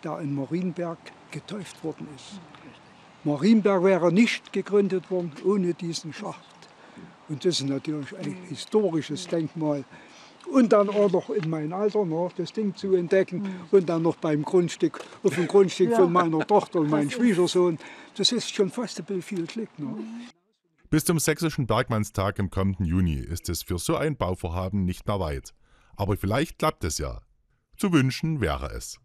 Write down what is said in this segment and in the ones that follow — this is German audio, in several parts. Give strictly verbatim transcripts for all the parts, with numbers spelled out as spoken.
der in Marienberg getauft worden ist. Marienberg wäre nicht gegründet worden ohne diesen Schacht. Und das ist natürlich ein historisches Denkmal. Und dann auch noch in meinem Alter noch das Ding zu entdecken und dann noch beim Grundstück, auf dem Grundstück von meiner Tochter und meinem Schwiegersohn. Das ist schon fast ein bisschen viel Glück. Ne? Bis zum Sächsischen Bergmannstag im kommenden Juni ist es für so ein Bauvorhaben nicht mehr weit. Aber vielleicht klappt es ja. Zu wünschen wäre es.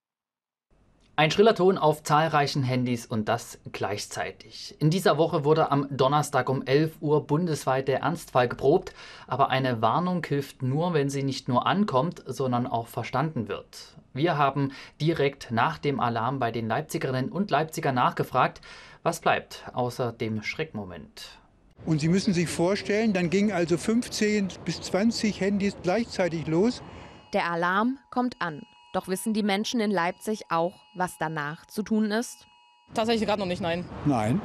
Ein schriller Ton auf zahlreichen Handys und das gleichzeitig. In dieser Woche wurde am Donnerstag um elf Uhr bundesweit der Ernstfall geprobt, aber eine Warnung hilft nur, wenn sie nicht nur ankommt, sondern auch verstanden wird. Wir haben direkt nach dem Alarm bei den Leipzigerinnen und Leipzigern nachgefragt, was bleibt außer dem Schreckmoment. Und Sie müssen sich vorstellen, dann gingen also fünfzehn bis zwanzig Handys gleichzeitig los. Der Alarm kommt an. Doch wissen die Menschen in Leipzig auch, was danach zu tun ist? Tatsächlich gerade noch nicht, nein. Nein.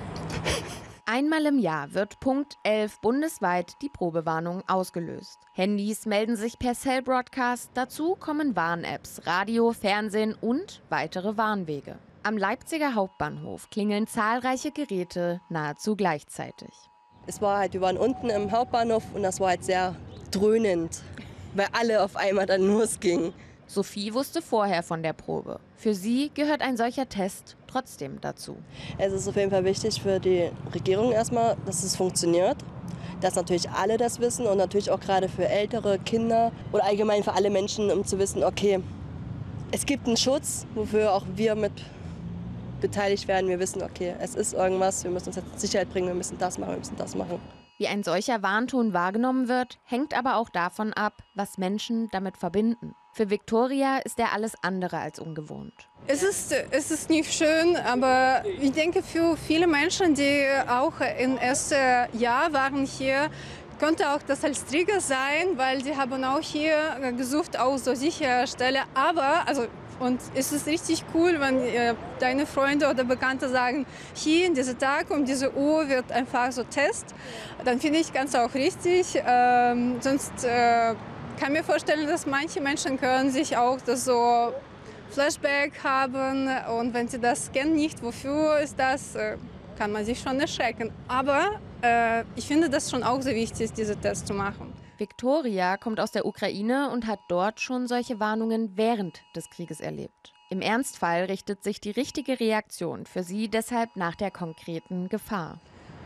Einmal im Jahr wird Punkt elf bundesweit die Probewarnung ausgelöst. Handys melden sich per Cell-Broadcast, dazu kommen Warn-Apps, Radio, Fernsehen und weitere Warnwege. Am Leipziger Hauptbahnhof klingeln zahlreiche Geräte nahezu gleichzeitig. Es war halt, wir waren unten im Hauptbahnhof und das war halt sehr dröhnend, weil alle auf einmal dann losgingen. Sophie wusste vorher von der Probe. Für sie gehört ein solcher Test trotzdem dazu. Es ist auf jeden Fall wichtig für die Regierung erstmal, dass es funktioniert. Dass natürlich alle das wissen und natürlich auch gerade für ältere Kinder oder allgemein für alle Menschen, um zu wissen, okay, es gibt einen Schutz, wofür auch wir mit beteiligt werden. Wir wissen, okay, es ist irgendwas, wir müssen uns jetzt in Sicherheit bringen, wir müssen das machen, wir müssen das machen. Wie ein solcher Warnton wahrgenommen wird, hängt aber auch davon ab, was Menschen damit verbinden. Für Viktoria ist er alles andere als ungewohnt. Es ist, es ist nicht schön, aber ich denke, für viele Menschen, die auch im ersten Jahr waren hier, könnte auch das als Trigger sein, weil sie haben auch hier gesucht, auch so sichere Stelle. Aber, also, und es ist richtig cool, wenn äh, deine Freunde oder Bekannte sagen, hier in diesem Tag um diese Uhr wird einfach so Test. Dann finde ich ganz auch richtig. Ähm, sonst äh, kann mir vorstellen, dass manche Menschen können sich auch das so Flashback haben und wenn sie das kennen, nicht wofür ist das, äh, kann man sich schon erschrecken. Aber äh, ich finde das schon auch sehr wichtig, diese Tests zu machen. Viktoria kommt aus der Ukraine und hat dort schon solche Warnungen während des Krieges erlebt. Im Ernstfall richtet sich die richtige Reaktion für sie deshalb nach der konkreten Gefahr.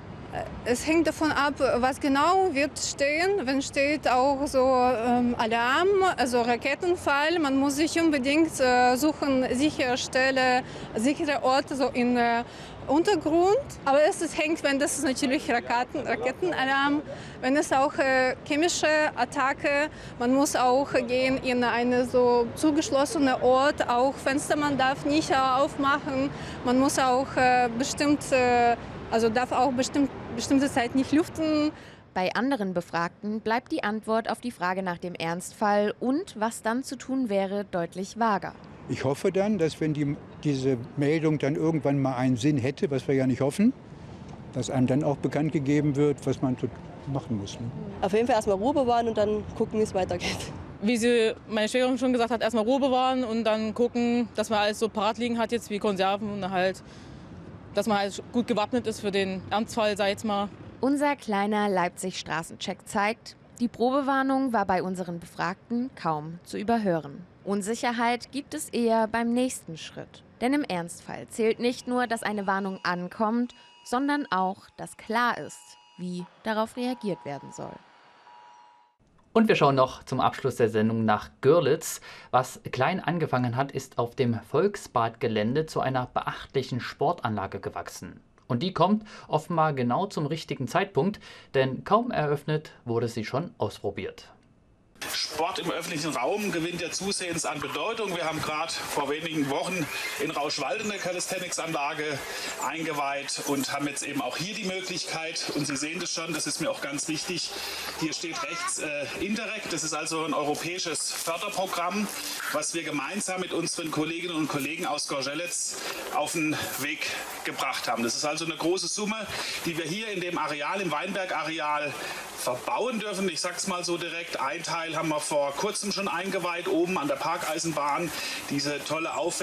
Es hängt davon ab, was genau wird stehen. Wenn steht auch so ähm, Alarm, also Raketenfall, man muss sich unbedingt äh, suchen, sichere Stelle, sichere Orte so in äh, Untergrund. Aber es ist, hängt, wenn das ist natürlich Raketen, Raketenalarm, wenn es auch äh, chemische Attacke, man muss auch gehen in einen so zugeschlossenen Ort, auch Fenster man darf nicht äh, aufmachen, man muss auch äh, bestimmt äh, Also darf auch bestimmt, bestimmte Zeit nicht lüften. Bei anderen Befragten bleibt die Antwort auf die Frage nach dem Ernstfall und was dann zu tun wäre, deutlich vager. Ich hoffe dann, dass wenn die, diese Meldung dann irgendwann mal einen Sinn hätte, was wir ja nicht hoffen, dass einem dann auch bekannt gegeben wird, was man machen muss. Ne? Auf jeden Fall erstmal Ruhe bewahren und dann gucken, wie es weitergeht. Wie sie meine Schwägerin schon gesagt hat, erstmal Ruhe bewahren und dann gucken, dass man alles so parat liegen hat, jetzt wie Konserven und halt, dass man halt gut gewappnet ist für den Ernstfall, sag ich jetzt mal. Unser kleiner Leipzig-Straßencheck zeigt, die Probewarnung war bei unseren Befragten kaum zu überhören. Unsicherheit gibt es eher beim nächsten Schritt. Denn im Ernstfall zählt nicht nur, dass eine Warnung ankommt, sondern auch, dass klar ist, wie darauf reagiert werden soll. Und wir schauen noch zum Abschluss der Sendung nach Görlitz. Was klein angefangen hat, ist auf dem Volksbadgelände zu einer beachtlichen Sportanlage gewachsen. Und die kommt offenbar genau zum richtigen Zeitpunkt, denn kaum eröffnet, wurde sie schon ausprobiert. Sport im öffentlichen Raum gewinnt ja zusehends an Bedeutung. Wir haben gerade vor wenigen Wochen in Rauschwald eine Calisthenics-Anlage eingeweiht und haben jetzt eben auch hier die Möglichkeit, und Sie sehen das schon, das ist mir auch ganz wichtig, hier steht rechts äh, Interreg, das ist also ein europäisches Förderprogramm, was wir gemeinsam mit unseren Kolleginnen und Kollegen aus Gorzelec auf den Weg gebracht haben. Das ist also eine große Summe, die wir hier in dem Areal, im Weinberg-Areal verbauen dürfen. Ich sag's mal so direkt, ein Teil haben wir vor kurzem schon eingeweiht, oben an der Parkeisenbahn, diese tolle Aufwärts